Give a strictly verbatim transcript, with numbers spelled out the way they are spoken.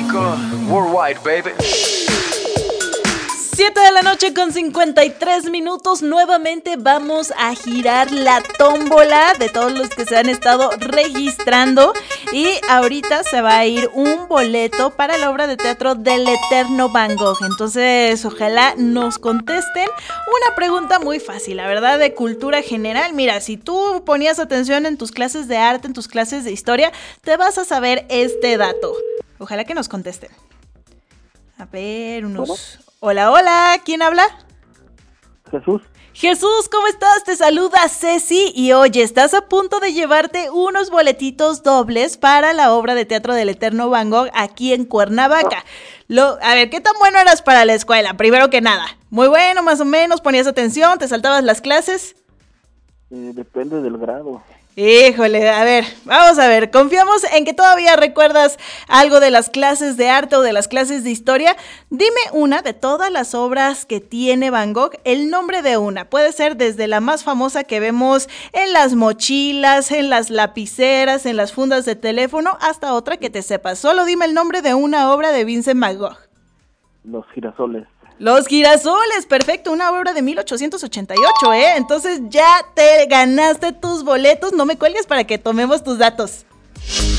México, worldwide, baby. siete de la noche con cincuenta y tres minutos. Nuevamente vamos a girar la tómbola de todos los que se han estado registrando. Y ahorita se va a ir un boleto para la obra de teatro del Eterno Van Gogh. Entonces, ojalá nos contesten una pregunta muy fácil, la verdad, de cultura general. Mira, si tú ponías atención en tus clases de arte, en tus clases de historia, te vas a saber este dato. Ojalá que nos contesten. A ver, unos... Hola, hola, ¿quién habla? Jesús. Jesús, ¿cómo estás? Te saluda Ceci y oye, estás a punto de llevarte unos boletitos dobles para la obra de teatro del Eterno Van Gogh aquí en Cuernavaca. Lo, a ver, ¿qué tan bueno eras para la escuela? Primero que nada, muy bueno, más o menos, ponías atención, te saltabas las clases. Eh, depende del grado. Híjole, a ver, vamos a ver, confiamos en que todavía recuerdas algo de las clases de arte o de las clases de historia. Dime una de todas las obras que tiene Van Gogh, el nombre de una. Puede ser desde la más famosa que vemos en las mochilas, en las lapiceras, en las fundas de teléfono, hasta otra que te sepas. Solo dime el nombre de una obra de Vincent Van Gogh. Los girasoles. Los girasoles, perfecto, una obra de mil ochocientos ochenta y ocho, ¿eh? Entonces ya te ganaste tus boletos, no me cuelgues para que tomemos tus datos.